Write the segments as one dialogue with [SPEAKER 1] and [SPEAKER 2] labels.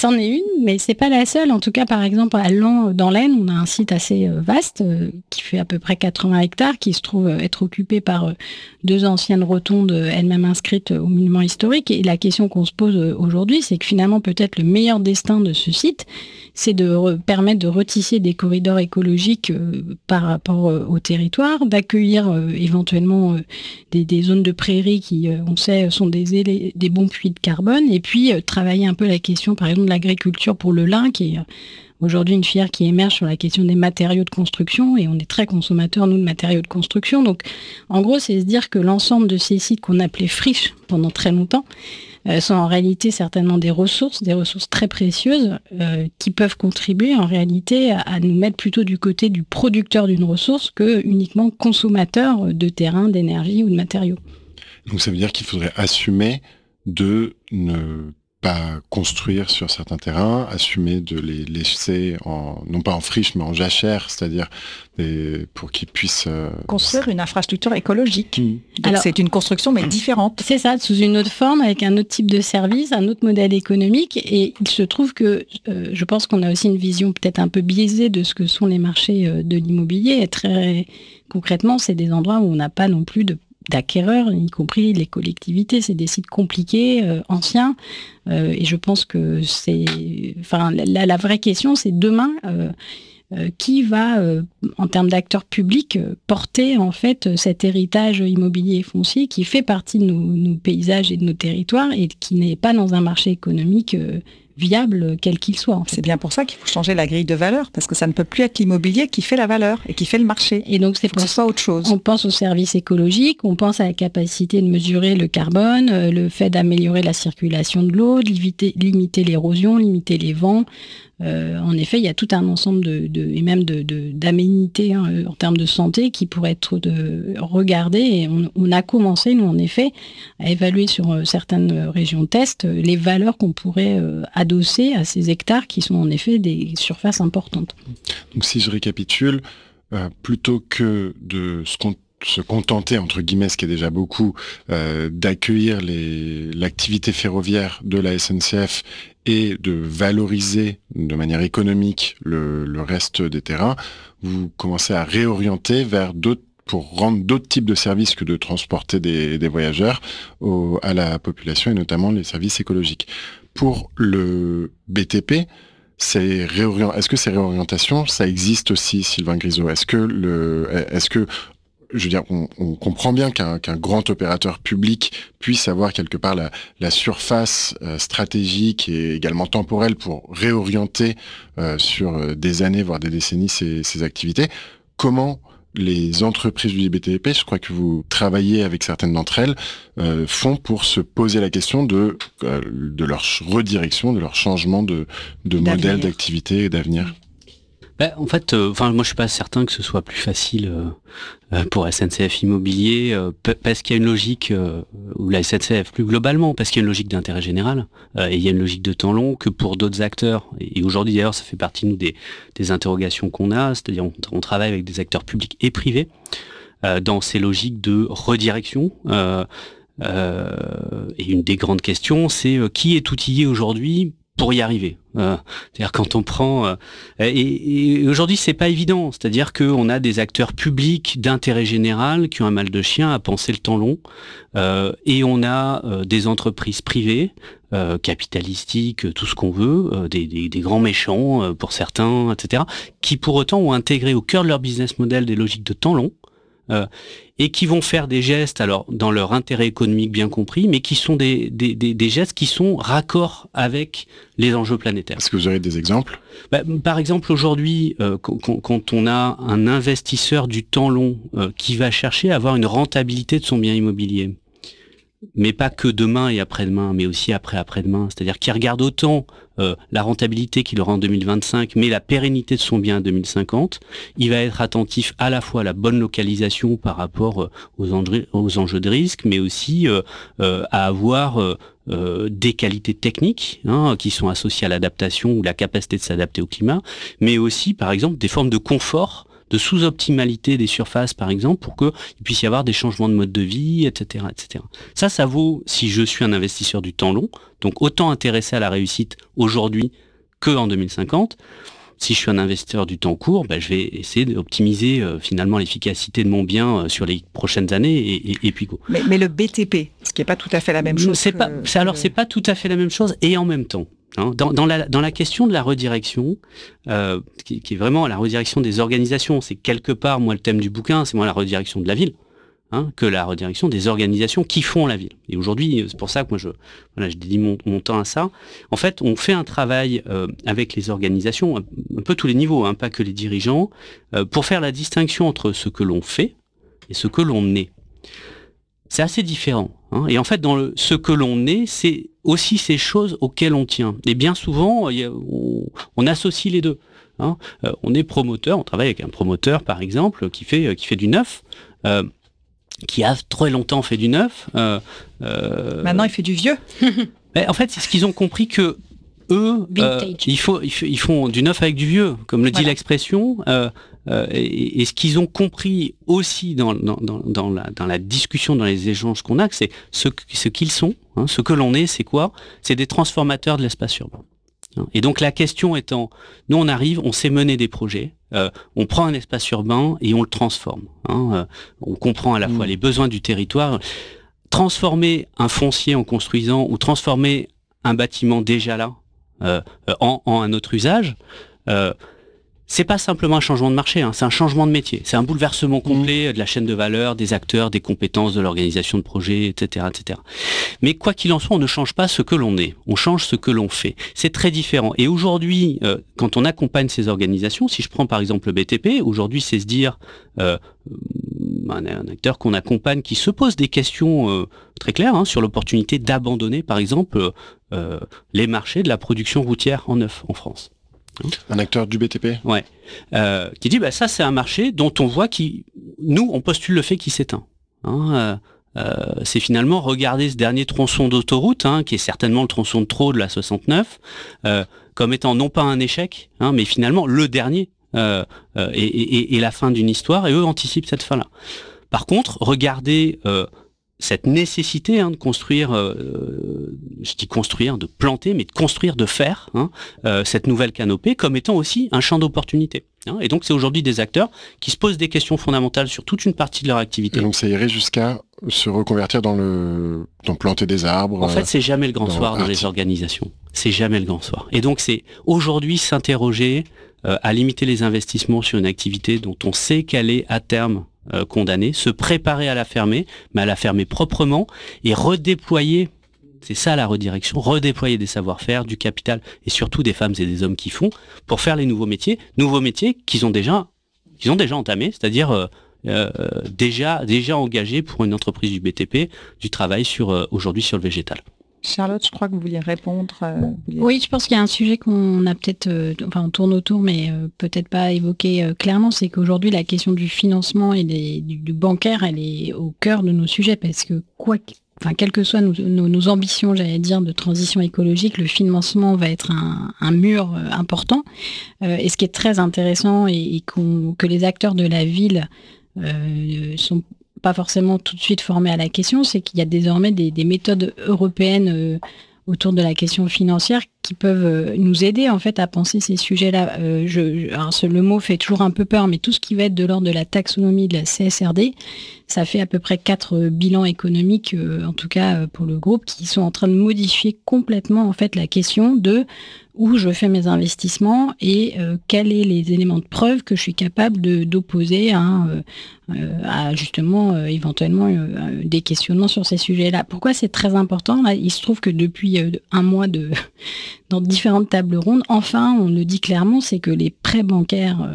[SPEAKER 1] c'en est une, mais c'est pas la seule. En tout cas, par exemple, à Laon, dans l'Aisne, on a un site assez vaste qui fait à peu près 80 hectares, qui se trouve être occupé par 2 anciennes rotondes, elles-mêmes inscrites au monument historique. Et la question qu'on se pose aujourd'hui, c'est que finalement, peut-être le meilleur destin de ce site, c'est de permettre de retisser des corridors écologiques par rapport au territoire, d'accueillir éventuellement des zones de prairies qui, on sait, sont des bons puits de carbone, et puis travailler un peu la question, par exemple, de l'agriculture pour le lin, qui est aujourd'hui une filière qui émerge sur la question des matériaux de construction, et on est très consommateurs, nous, de matériaux de construction. Donc, en gros, c'est se dire que l'ensemble de ces sites qu'on appelait friches pendant très longtemps, sont en réalité certainement des ressources très précieuses qui peuvent contribuer en réalité à nous mettre plutôt du côté du producteur d'une ressource que uniquement consommateur de terrain, d'énergie ou de matériaux.
[SPEAKER 2] Donc ça veut dire qu'il faudrait assumer de ne pas construire sur certains terrains, assumer de les laisser non pas en friche mais en jachère, c'est-à-dire pour qu'ils puissent
[SPEAKER 3] construire une infrastructure écologique. Donc alors, c'est une construction mais différente.
[SPEAKER 1] C'est ça, sous une autre forme, avec un autre type de service, un autre modèle économique. Et il se trouve que je pense qu'on a aussi une vision peut-être un peu biaisée de ce que sont les marchés de l'immobilier. Et très concrètement, c'est des endroits où on n'a pas non plus d'acquéreurs, y compris les collectivités. C'est des sites compliqués, anciens. Et je pense que la vraie question, c'est demain, qui va, en termes d'acteurs publics, porter en fait cet héritage immobilier et foncier qui fait partie de nos paysages et de nos territoires et qui n'est pas dans un marché économique viable, quel qu'il soit. En fait.
[SPEAKER 3] C'est bien pour ça qu'il faut changer la grille de valeur, parce que ça ne peut plus être l'immobilier qui fait la valeur et qui fait le marché.
[SPEAKER 1] Et donc c'est pour
[SPEAKER 3] que ce soit autre chose.
[SPEAKER 1] On pense aux services écologiques, on pense à la capacité de mesurer le carbone, le fait d'améliorer la circulation de l'eau, de limiter l'érosion, limiter les vents. En effet, il y a tout un ensemble et même d'aménités en termes de santé qui pourraient être regardées. Et on a commencé, nous, en effet, à évaluer sur certaines régions test les valeurs qu'on pourrait adosser à ces hectares qui sont en effet des surfaces importantes.
[SPEAKER 2] Donc si je récapitule, plutôt que de se contenter, entre guillemets, ce qui est déjà beaucoup, d'accueillir l'activité ferroviaire de la SNCF et de valoriser de manière économique le reste des terrains, vous commencez à réorienter vers pour rendre d'autres types de services que de transporter des voyageurs à la population, et notamment les services écologiques. Pour le BTP, est-ce que ces réorientations, ça existe aussi, Sylvain Grisot? Est-ce que je veux dire, on comprend bien qu'un grand opérateur public puisse avoir quelque part la surface stratégique et également temporelle pour réorienter sur des années, voire des décennies, ces activités. Comment les entreprises du BTP, je crois que vous travaillez avec certaines d'entre elles, font pour se poser la question de leur redirection, de leur changement de modèle d'activité et d'avenir?
[SPEAKER 4] En fait, moi je suis pas certain que ce soit plus facile pour SNCF Immobilier parce qu'il y a une logique, ou la SNCF plus globalement, parce qu'il y a une logique d'intérêt général et il y a une logique de temps long que pour d'autres acteurs. Et aujourd'hui d'ailleurs, ça fait partie nous des interrogations qu'on a, c'est-à-dire on travaille avec des acteurs publics et privés dans ces logiques de redirection. Et une des grandes questions, c'est qui est outillé aujourd'hui pour y arriver. C'est-à-dire quand on prend... et aujourd'hui, c'est pas évident. C'est-à-dire qu'on a des acteurs publics d'intérêt général qui ont un mal de chien à penser le temps long. Et on a des entreprises privées, capitalistiques, tout ce qu'on veut, des grands méchants pour certains, etc., qui pour autant ont intégré au cœur de leur business model des logiques de temps long, et qui vont faire des gestes, alors dans leur intérêt économique bien compris, mais qui sont des gestes qui sont raccords avec les enjeux planétaires.
[SPEAKER 2] Est-ce que vous aurez des exemples ?
[SPEAKER 4] Par exemple, aujourd'hui, quand on a un investisseur du temps long qui va chercher à avoir une rentabilité de son bien immobilier, mais pas que demain et après-demain, mais aussi après-demain, c'est-à-dire qui regarde autant la rentabilité qu'il aura en 2025, mais la pérennité de son bien en 2050, il va être attentif à la fois à la bonne localisation par rapport aux enjeux de risque, mais aussi à avoir des qualités techniques qui sont associées à l'adaptation ou la capacité de s'adapter au climat, mais aussi, par exemple, des formes de confort de sous-optimalité des surfaces, par exemple, pour qu'il puisse y avoir des changements de mode de vie, etc., etc. Ça vaut si je suis un investisseur du temps long, donc autant intéressé à la réussite aujourd'hui qu'en 2050. Si je suis un investisseur du temps court, je vais essayer d'optimiser finalement l'efficacité de mon bien sur les prochaines années et puis go.
[SPEAKER 3] Mais le BTP, ce qui n'est pas tout à fait la même chose.
[SPEAKER 4] C'est pas tout à fait la même chose et en même temps. Hein, dans la question de la redirection, qui est vraiment la redirection des organisations, c'est quelque part, moi, le thème du bouquin, c'est moi la redirection de la ville, que la redirection des organisations qui font la ville. Et aujourd'hui, c'est pour ça que moi, je dédie mon temps à ça. En fait, on fait un travail avec les organisations, un peu tous les niveaux, pas que les dirigeants, pour faire la distinction entre ce que l'on fait et ce que l'on est. C'est assez différent. Et en fait, dans ce que l'on est, c'est aussi ces choses auxquelles on tient. Et bien souvent, on associe les deux. On est promoteur, on travaille avec un promoteur, par exemple, qui fait du neuf, qui a très longtemps fait du neuf.
[SPEAKER 3] Maintenant, il fait du vieux.
[SPEAKER 4] En fait, c'est ce qu'ils ont compris que eux, ils font du neuf avec du vieux, comme le dit l'expression. Et ce qu'ils ont compris aussi dans la discussion, dans les échanges qu'on a, c'est ce qu'ils sont, ce que l'on est, c'est quoi ? C'est des transformateurs de l'espace urbain. Et donc la question étant, nous on arrive, on sait mener des projets, on prend un espace urbain et on le transforme. On comprend à la fois les besoins du territoire. Transformer un foncier en construisant ou transformer un bâtiment déjà là en un autre usage, c'est pas simplement un changement de marché, c'est un changement de métier. C'est un bouleversement complet de la chaîne de valeur, des acteurs, des compétences, de l'organisation de projet, etc., etc. Mais quoi qu'il en soit, on ne change pas ce que l'on est. On change ce que l'on fait. C'est très différent. Et aujourd'hui, quand on accompagne ces organisations, si je prends par exemple le BTP, aujourd'hui, c'est se dire un acteur qu'on accompagne qui se pose des questions très claires sur l'opportunité d'abandonner, par exemple, les marchés de la production routière en neuf en France.
[SPEAKER 2] Un acteur du BTP ?
[SPEAKER 4] Ouais. Qui dit, ça c'est un marché dont on voit nous on postule le fait qu'il s'éteint. C'est finalement regarder ce dernier tronçon d'autoroute, qui est certainement le tronçon de trop de la 69, comme étant non pas un échec, mais finalement le dernier, et la fin d'une histoire, et eux anticipent cette fin-là. Par contre, regardez cette nécessité de construire, je dis construire, de planter, mais de construire, de faire cette nouvelle canopée comme étant aussi un champ d'opportunité. Et donc c'est aujourd'hui des acteurs qui se posent des questions fondamentales sur toute une partie de leur activité.
[SPEAKER 2] Et donc ça irait jusqu'à se reconvertir dans planter des arbres.
[SPEAKER 4] En fait, c'est jamais le grand soir dans les organisations. C'est jamais le grand soir. Et donc c'est aujourd'hui s'interroger à limiter les investissements sur une activité dont on sait qu'elle est à terme condamnée, se préparer à la fermer, mais à la fermer proprement et redéployer, c'est ça la redirection, redéployer des savoir-faire, du capital et surtout des femmes et des hommes qui font pour faire les nouveaux métiers qu'ils ont déjà entamés, c'est-à-dire déjà engagés pour une entreprise du BTP, du travail aujourd'hui sur le végétal.
[SPEAKER 3] Charlotte, je crois que vous vouliez répondre.
[SPEAKER 1] Oui, je pense qu'il y a un sujet qu'on a peut-être, on tourne autour, mais peut-être pas évoqué clairement, c'est qu'aujourd'hui, la question du financement et du bancaire, elle est au cœur de nos sujets, parce que quelles que soient nos ambitions, j'allais dire, de transition écologique, le financement va être un mur important. Et ce qui est très intéressant et que les acteurs de la ville sont pas forcément tout de suite formés à la question, c'est qu'il y a désormais des méthodes européennes autour de la question financière qui peuvent nous aider en fait à penser ces sujets-là. Le mot fait toujours un peu peur, mais tout ce qui va être de l'ordre de la taxonomie, de la CSRD, ça fait à peu près 4 bilans économiques, en tout cas pour le groupe, qui sont en train de modifier complètement en fait la question de où je fais mes investissements et quels sont les éléments de preuve que je suis capable d'opposer à justement éventuellement des questionnements sur ces sujets-là. Pourquoi c'est très important ? Là, il se trouve que depuis un mois dans différentes tables rondes, enfin on le dit clairement, c'est que les prêts bancaires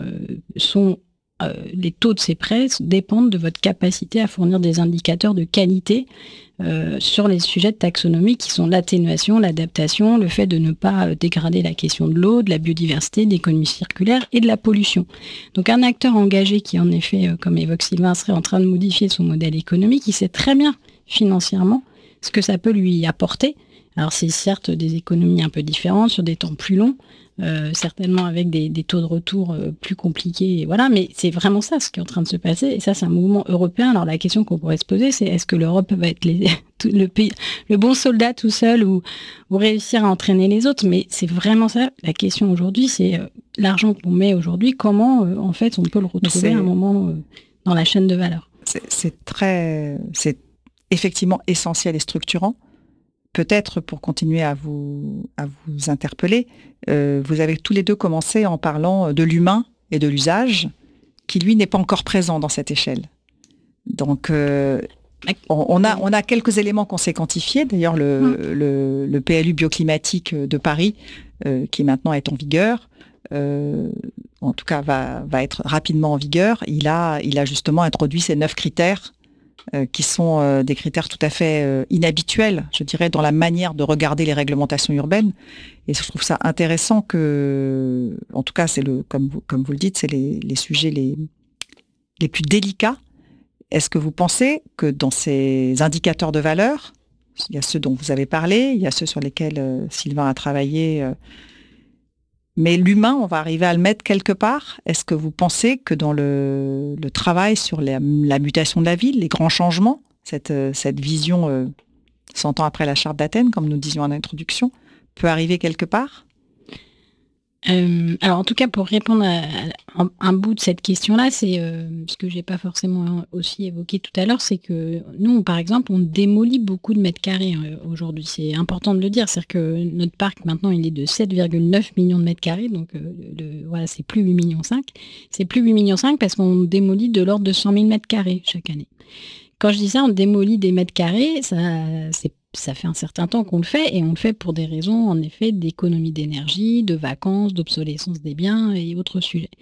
[SPEAKER 1] les taux de ces prêts dépendent de votre capacité à fournir des indicateurs de qualité sur les sujets de taxonomie qui sont l'atténuation, l'adaptation, le fait de ne pas dégrader la question de l'eau, de la biodiversité, de l'économie circulaire et de la pollution. Donc un acteur engagé qui en effet, comme évoque Sylvain, serait en train de modifier son modèle économique, il sait très bien financièrement ce que ça peut lui apporter. Alors c'est certes des économies un peu différentes sur des temps plus longs, certainement avec des taux de retour plus compliqués. Voilà, mais c'est vraiment ça ce qui est en train de se passer. Et ça, c'est un mouvement européen. Alors la question qu'on pourrait se poser, c'est est-ce que l'Europe va être le bon soldat tout seul ou réussir à entraîner les autres? Mais c'est vraiment ça. La question aujourd'hui, c'est l'argent qu'on met aujourd'hui, comment en fait on peut le retrouver à un moment dans la chaîne de valeur.
[SPEAKER 3] C'est effectivement essentiel et structurant. Peut-être pour continuer à vous interpeller, vous avez tous les deux commencé en parlant de l'humain et de l'usage, qui lui n'est pas encore présent dans cette échelle. Donc on a quelques éléments qu'on sait quantifier. D'ailleurs, le PLU bioclimatique de Paris, qui maintenant est en vigueur, en tout cas va être rapidement en vigueur. Il a justement introduit ces 9 critères qui sont des critères tout à fait inhabituels, je dirais, dans la manière de regarder les réglementations urbaines. Et je trouve ça intéressant que, en tout cas, c'est comme vous le dites, c'est les sujets les plus délicats. Est-ce que vous pensez que dans ces indicateurs de valeur, il y a ceux dont vous avez parlé, il y a ceux sur lesquels Sylvain a travaillé, mais l'humain, on va arriver à le mettre quelque part? Est-ce que vous pensez que dans le travail sur la mutation de la ville, les grands changements, cette vision 100 ans après la charte d'Athènes, comme nous disions en introduction, peut arriver quelque part?
[SPEAKER 1] Alors en tout cas, pour répondre à un bout de cette question-là, c'est ce que j'ai pas forcément aussi évoqué tout à l'heure, c'est que nous, par exemple, on démolit beaucoup de mètres carrés aujourd'hui. C'est important de le dire, c'est-à-dire que notre parc maintenant, il est de 7,9 millions de mètres carrés, donc voilà, c'est plus 8,5 millions. C'est plus 8,5 millions parce qu'on démolit de l'ordre de 100 000 mètres carrés chaque année. Quand je dis ça, on démolit des mètres carrés, ça fait un certain temps qu'on le fait, et on le fait pour des raisons, en effet, d'économie d'énergie, de vacances, d'obsolescence des biens et autres sujets.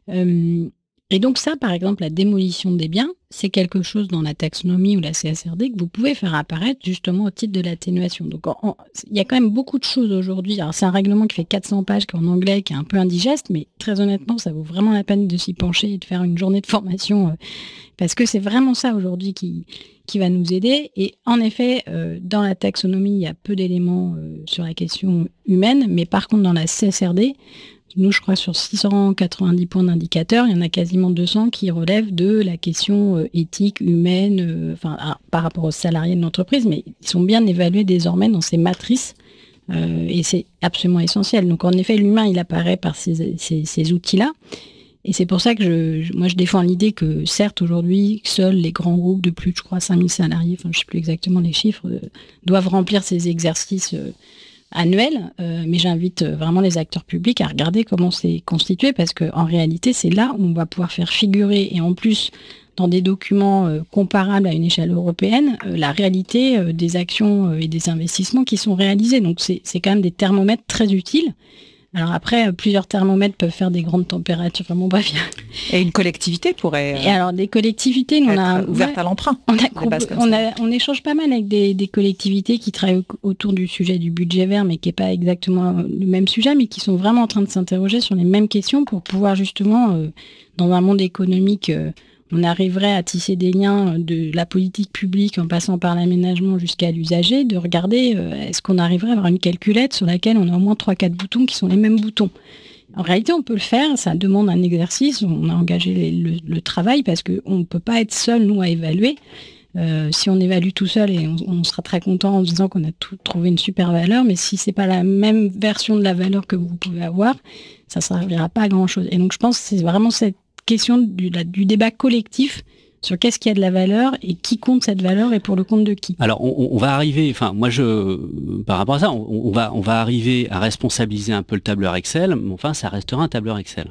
[SPEAKER 1] Et donc ça, par exemple, la démolition des biens, c'est quelque chose dans la taxonomie ou la CSRD que vous pouvez faire apparaître justement au titre de l'atténuation. Donc il y a quand même beaucoup de choses aujourd'hui. Alors c'est un règlement qui fait 400 pages, qui est en anglais, qui est un peu indigeste, mais très honnêtement, ça vaut vraiment la peine de s'y pencher et de faire une journée de formation, parce que c'est vraiment ça aujourd'hui qui va nous aider. Et en effet, dans la taxonomie, il y a peu d'éléments sur la question humaine, mais par contre, dans la CSRD, nous, je crois, sur 690 points d'indicateurs, il y en a quasiment 200 qui relèvent de la question éthique, humaine, par rapport aux salariés de l'entreprise, mais ils sont bien évalués désormais dans ces matrices, et c'est absolument essentiel. Donc, en effet, l'humain, il apparaît par ces outils-là. Et c'est pour ça que moi je défends l'idée que, certes, aujourd'hui, seuls les grands groupes de plus de, je crois, 5000 salariés, je ne sais plus exactement les chiffres, doivent remplir ces exercices annuels, mais j'invite vraiment les acteurs publics à regarder comment c'est constitué, parce qu'en réalité, c'est là où on va pouvoir faire figurer, et en plus, dans des documents comparables à une échelle européenne, la réalité des actions et des investissements qui sont réalisés. Donc c'est quand même des thermomètres très utiles. Alors après, plusieurs thermomètres peuvent faire des grandes températures. Enfin bon, bref.
[SPEAKER 3] Et une collectivité pourrait.
[SPEAKER 1] Et alors des collectivités, on a
[SPEAKER 3] ouverte à l'emprunt.
[SPEAKER 1] On échange pas mal avec des collectivités qui travaillent autour du sujet du budget vert, mais qui n'est pas exactement le même sujet, mais qui sont vraiment en train de s'interroger sur les mêmes questions pour pouvoir justement, dans un monde économique, on arriverait à tisser des liens de la politique publique en passant par l'aménagement jusqu'à l'usager, de regarder est-ce qu'on arriverait à avoir une calculette sur laquelle on a au moins 3-4 boutons qui sont les mêmes boutons. En réalité, on peut le faire, ça demande un exercice, on a engagé le travail parce qu'on ne peut pas être seul, nous, à évaluer. Si on évalue tout seul, et on sera très content en disant qu'on a trouvé une super valeur, mais si c'est pas la même version de la valeur que vous pouvez avoir, ça ne servira pas à grand-chose. Et donc, je pense que c'est vraiment cette question du débat collectif sur qu'est-ce qui a de la valeur et qui compte cette valeur et pour le compte de qui.
[SPEAKER 4] Alors on va arriver, par rapport à ça, on va arriver à responsabiliser un peu le tableur Excel, mais enfin ça restera un tableur Excel.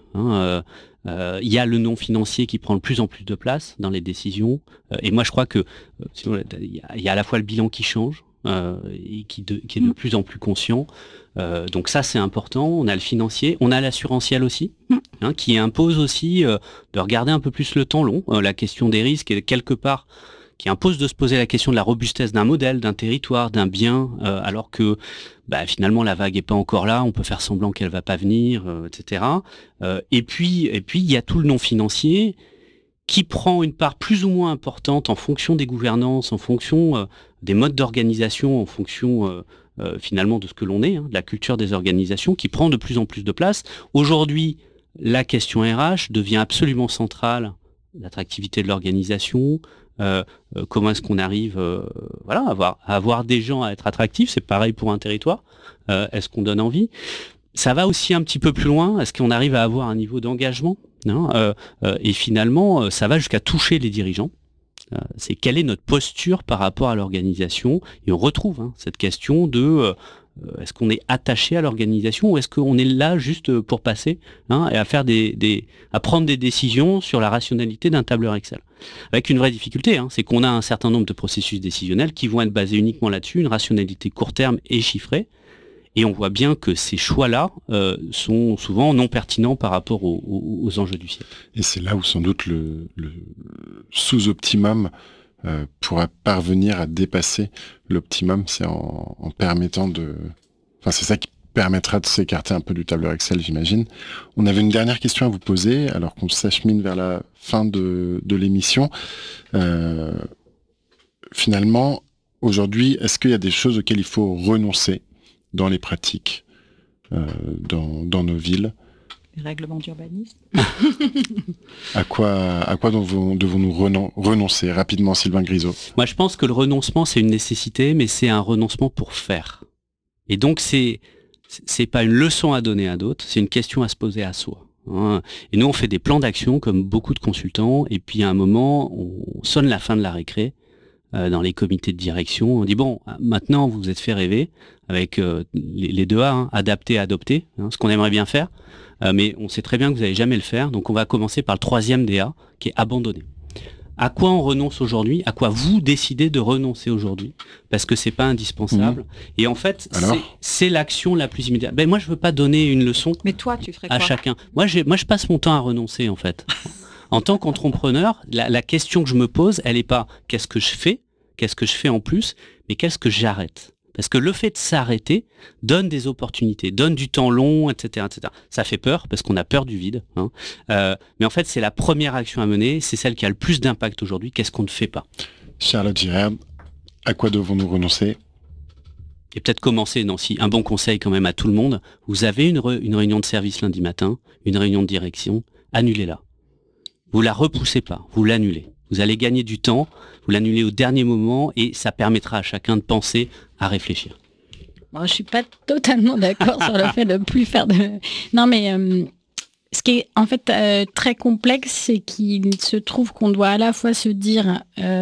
[SPEAKER 4] Il y a le non financier qui prend de plus en plus de place dans les décisions, et moi je crois que il y a à la fois le bilan qui change, et qui est de plus en plus conscient. Donc ça c'est important. On a le financier, on a l'assurantiel aussi, qui impose aussi de regarder un peu plus le temps long, la question des risques, et quelque part qui impose de se poser la question de la robustesse d'un modèle, d'un territoire, d'un bien, alors que finalement la vague est pas encore là, on peut faire semblant qu'elle va pas venir, etc. Et puis il y a tout le non financier qui prend une part plus ou moins importante en fonction des gouvernances, en fonction des modes d'organisation, en fonction finalement de ce que l'on est, de la culture des organisations qui prend de plus en plus de place. Aujourd'hui, la question RH devient absolument centrale, l'attractivité de l'organisation, comment est-ce qu'on arrive à avoir des gens à être attractifs, c'est pareil pour un territoire, est-ce qu'on donne envie? Ça va aussi un petit peu plus loin, est-ce qu'on arrive à avoir un niveau d'engagement, et finalement, ça va jusqu'à toucher les dirigeants. C'est quelle est notre posture par rapport à l'organisation, et on retrouve cette question de est-ce qu'on est attaché à l'organisation ou est-ce qu'on est là juste pour passer et à faire à prendre des décisions sur la rationalité d'un tableur Excel. Avec une vraie difficulté, c'est qu'on a un certain nombre de processus décisionnels qui vont être basés uniquement là-dessus, une rationalité court terme et chiffrée. Et on voit bien que ces choix-là sont souvent non pertinents par rapport aux enjeux du siècle. Et
[SPEAKER 2] c'est là où sans doute le sous-optimum pourra parvenir à dépasser l'optimum, c'est en permettant c'est ça qui permettra de s'écarter un peu du tableur Excel, j'imagine. On avait une dernière question à vous poser, alors qu'on s'achemine vers la fin de l'émission. Finalement, aujourd'hui, est-ce qu'il y a des choses auxquelles il faut renoncer dans les pratiques, dans nos villes?
[SPEAKER 3] Les règlements d'urbanisme.
[SPEAKER 2] À quoi devons-nous renoncer rapidement, Sylvain Grisot?
[SPEAKER 4] Moi, je pense que le renoncement, c'est une nécessité, mais c'est un renoncement pour faire. Et donc, c'est pas une leçon à donner à d'autres, c'est une question à se poser à soi. Et nous, on fait des plans d'action comme beaucoup de consultants, et puis à un moment, on sonne la fin de la récré dans les comités de direction. On dit, bon, maintenant, vous vous êtes fait rêver avec les 2 A, adapter, adopter, ce qu'on aimerait bien faire. Mais on sait très bien que vous n'allez jamais le faire, donc on va commencer par le 3e DA, qui est abandonner. À quoi on renonce aujourd'hui? À quoi vous décidez de renoncer aujourd'hui? Parce que c'est pas indispensable. Et en fait, c'est l'action la plus immédiate. Moi, je veux pas donner une leçon.
[SPEAKER 3] Mais toi, tu ferais quoi?
[SPEAKER 4] À chacun. Moi, je passe mon temps à renoncer, en fait. En tant qu'entrepreneur, la question que je me pose, elle est pas qu'est-ce que je fais en plus, mais qu'est-ce que j'arrête? Parce que le fait de s'arrêter donne des opportunités, donne du temps long, etc., etc. Ça fait peur, parce qu'on a peur du vide. Mais en fait, c'est la première action à mener, c'est celle qui a le plus d'impact aujourd'hui. Qu'est-ce qu'on ne fait pas?
[SPEAKER 2] Charlotte Girard, à quoi devons-nous renoncer?
[SPEAKER 4] Et peut-être commencer, Nancy, un bon conseil quand même à tout le monde. Vous avez une réunion de service lundi matin, une réunion de direction, annulez-la. Vous la repoussez pas, vous l'annulez. Vous allez gagner du temps, vous l'annulez au dernier moment et ça permettra à chacun de penser, à réfléchir.
[SPEAKER 1] Bon, je suis pas totalement d'accord sur le fait de plus faire de... Non mais ce qui est en fait très complexe, c'est qu'il se trouve qu'on doit à la fois se dire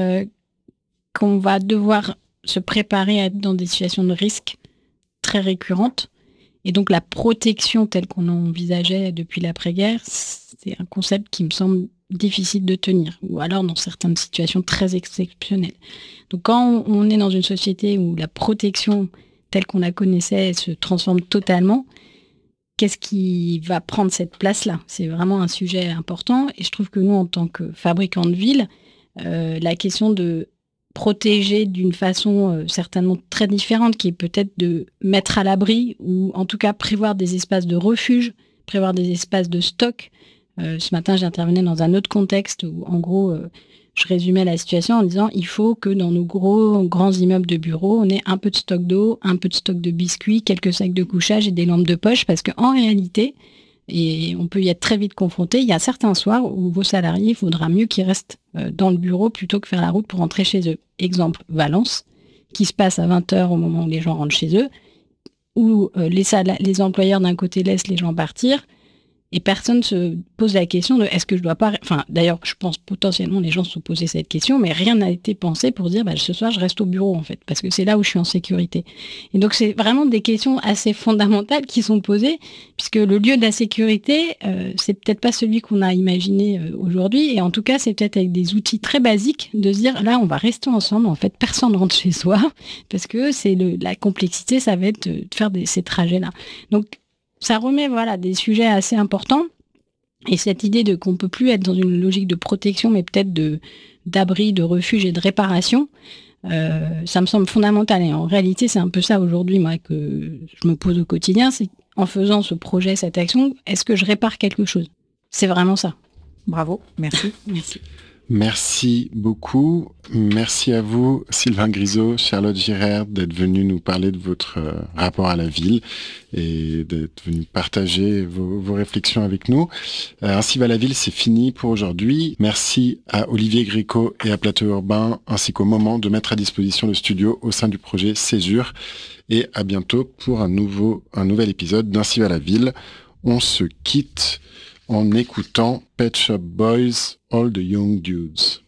[SPEAKER 1] qu'on va devoir se préparer à être dans des situations de risque très récurrentes. Et donc la protection telle qu'on envisageait depuis l'après-guerre, c'est un concept qui me semble difficile de tenir, ou alors dans certaines situations très exceptionnelles. Donc quand on est dans une société où la protection telle qu'on la connaissait se transforme totalement, qu'est-ce qui va prendre cette place-là? C'est vraiment un sujet important, et je trouve que nous, en tant que fabricants de villes, la question de protéger d'une façon certainement très différente, qui est peut-être de mettre à l'abri, ou en tout cas prévoir des espaces de refuge, prévoir des espaces de stock. Ce matin, j'intervenais dans un autre contexte où, en gros, je résumais la situation en disant il faut que dans nos grands immeubles de bureaux, on ait un peu de stock d'eau, un peu de stock de biscuits, quelques sacs de couchage et des lampes de poche, parce qu'en réalité, et on peut y être très vite confronté, il y a certains soirs où vos salariés, il faudra mieux qu'ils restent dans le bureau plutôt que faire la route pour rentrer chez eux. Exemple, Valence, qui se passe à 20h au moment où les gens rentrent chez eux, où les employeurs d'un côté laissent les gens partir, et personne se pose la question de est-ce que je dois pas... Enfin, d'ailleurs, je pense potentiellement les gens se sont posés cette question, mais rien n'a été pensé pour dire ce soir, je reste au bureau, en fait, parce que c'est là où je suis en sécurité. Et donc, c'est vraiment des questions assez fondamentales qui sont posées, puisque le lieu de la sécurité, c'est peut-être pas celui qu'on a imaginé aujourd'hui, et en tout cas, c'est peut-être avec des outils très basiques de se dire, là, on va rester ensemble, en fait, personne ne rentre chez soi, parce que c'est la complexité, ça va être de faire ces trajets-là. Donc, ça remet des sujets assez importants, et cette idée qu'on ne peut plus être dans une logique de protection, mais peut-être d'abri, de refuge et de réparation, ça me semble fondamental. Et en réalité, c'est un peu ça aujourd'hui, moi, que je me pose au quotidien, c'est en faisant ce projet, cette action, est-ce que je répare quelque chose? C'est vraiment ça.
[SPEAKER 3] Bravo, merci.
[SPEAKER 1] Merci.
[SPEAKER 2] Merci beaucoup. Merci à vous, Sylvain Grisot, Charlotte Girard, d'être venus nous parler de votre rapport à la ville et d'être venus partager vos réflexions avec nous. Ainsi va la ville, c'est fini pour aujourd'hui. Merci à Olivier Gréco et à Plateau Urbain, ainsi qu'au moment de mettre à disposition le studio au sein du projet Césure. Et à bientôt pour un nouvel épisode d'Ainsi va la ville. On se quitte en écoutant Pet Shop Boys, All the Young Dudes.